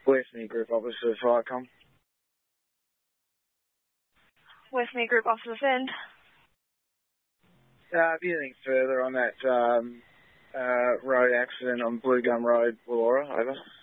Westmead Group Officer Firecom. Westmead Group Officer Send. Anything further on that road accident on Blue Gum Road, Wollora, over?